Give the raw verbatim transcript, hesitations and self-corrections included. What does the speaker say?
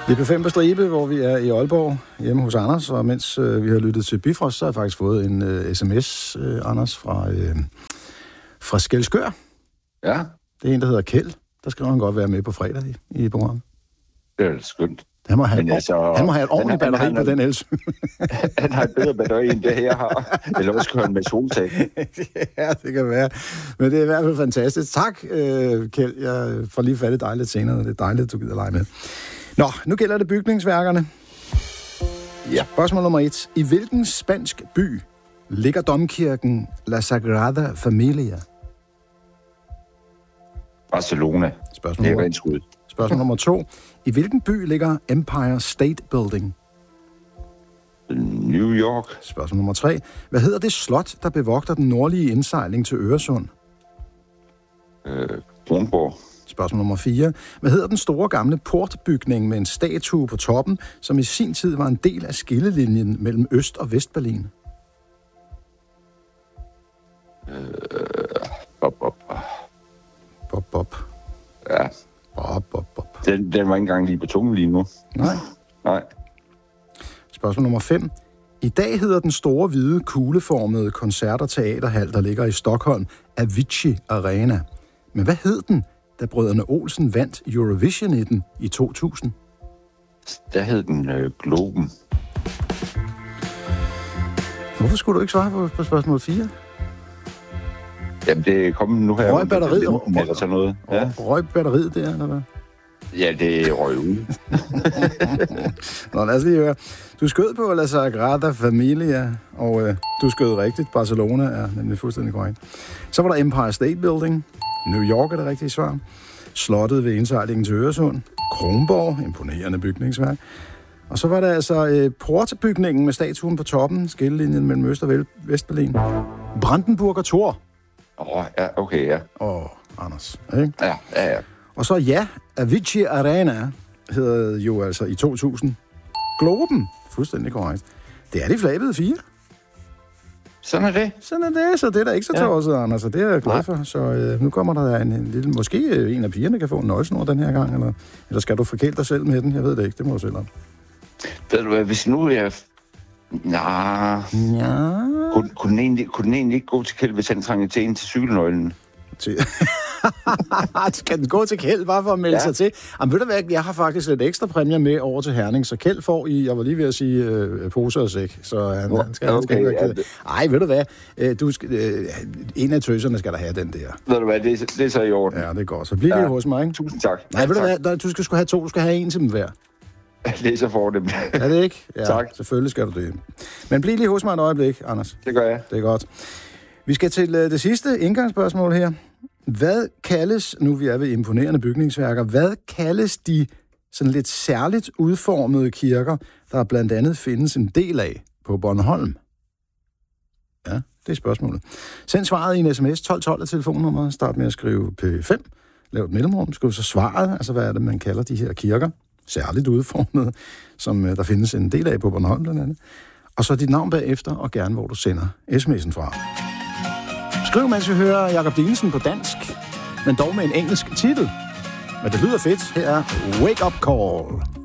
Det er P fem på stribe, hvor vi er i Aalborg, hjemme hos Anders, og mens øh, vi har lyttet til Bifrost, så har jeg faktisk fået en øh, sms, øh, Anders, fra, øh, fra Skælskør. Ja. Det er en, der hedder Kjeld. Der skal han godt være med på fredag i, i programmet. Det er skønt. Han må have, et, altså, han må have et ordentligt batteri han, han, på den elcykel. Han har et bedre batteri, end det her har. Eller også kører han med soltag. Ja, det kan være. Men det er i hvert fald fantastisk. Tak, øh, Kjeld. Jeg får lige fat i dig lidt senere. Det er dejligt, at du gider lege med. Nå, nu gælder det bygningsværkerne. Ja. Spørgsmål nummer et. I hvilken spansk by ligger domkirken La Sagrada Familia? Barcelona. Spørgsmål det er nummer... rent skud. Spørgsmål nummer to. I hvilken by ligger Empire State Building? New York. Spørgsmål nummer tre. Hvad hedder det slot, der bevogter den nordlige indsejling til Øresund? Øh, Kronborg. Spørgsmål nummer fire. Hvad hedder den store gamle portbygning med en statue på toppen, som i sin tid var en del af skillelinjen mellem Øst- og Vestberlin? Øh, bop, bop. Bop, bop. Ja. Bop, bop, bop. Den, den var ikke engang lige på tungen lige nu. Nej. Nej. Spørgsmål nummer fem. I dag hedder den store, hvide, kugleformede koncert- og teaterhal, der ligger i Stockholm, Avicii Arena. Men hvad hed den, da brødrene Olsen vandt Eurovision i den i to tusind? Der hed den øh, Globen. Hvorfor skulle du ikke svare på, på spørgsmål fire? Jamen, det kom nu her. Røg batteriet? Eller sådan noget. Ja. Røg batteriet der, eller hvad? Ja, det røg ud. Nå, lad os lige høre. Du skød på La Sagrada Familia, og øh, du skød rigtigt. Barcelona er nemlig fuldstændig korrekt. Så var der Empire State Building. New York er det rigtige svar. Slottet ved indsejlingen til Øresund. Kronborg, imponerende bygningsværk. Og så var der altså øh, portebygningen med statuen på toppen, skillelinjen mellem Øst- og Vestberlin. Brandenburger Tor. Åh, oh, ja, okay, ja. Åh, Anders, ikke? Ja, ja, ja. Og så ja, Avicii Arena hedder jo altså i to tusind Globen. Fuldstændig korrekt. Det er de flabede fire. Sådan er det. Sådan er det, så det er da ikke så tosset, ja. Anders, og det er jeg glad for. Så øh, nu kommer der en, en lille... Måske øh, en af pigerne kan få en nøglesnor den her gang, eller, eller skal du forkæle dig selv med den? Jeg ved det ikke, det må du selv om. Ved du hvad, hvis nu jeg... Nah. Ja... Kunne, kunne, den egentlig, kunne den egentlig ikke gå til Kjeld, hvis han trænger til en til cykelnøglen? Til... Skal den gå til Kjeld, bare for at melde ja. sig til? Jamen ved du hvad, jeg har faktisk lidt ekstra præmier med over til Herning, så Kjeld får i, jeg var lige ved at sige, øh, poser og sæk, så han, han skal, okay, han skal ikke være ked. Ej, ved du hvad, øh, du skal, øh, en af tøserne skal der have den der. Ved du hvad, det, det er så i orden. Ja, det går. Så bliv ja. lige hos mig, ikke? Tusind tak. Nej, ved tak. du hvad, du skal sgu have to, du skal have en til dem hver. Det er så fornemt. Er det ikke? Ja, tak. Selvfølgelig skal du det. Men bliv lige hos mig et øjeblik, Anders. Det gør jeg. Det er godt. Vi skal til uh, det sidste indgangsspørgsmål her. Hvad kaldes, nu vi er ved imponerende bygningsværker, hvad kaldes de sådan lidt særligt udformede kirker, der blandt andet findes en del af på Bornholm? Ja, det er spørgsmålet. Send svaret i en sms, tolv tolv af telefonnummeret. Start med at skrive P fem. Lav et mellemrum. Skriv så svaret, altså hvad er det, man kalder de her kirker, særligt udformede, som uh, der findes en del af på Bornholm blandt andet. Og så dit navn bagefter, og gerne hvor du sender sms'en fra. Skriv, mens vi hører Jakob Dinesen på dansk, men dog med en engelsk titel. Men det lyder fedt. Her er Wake Up Call.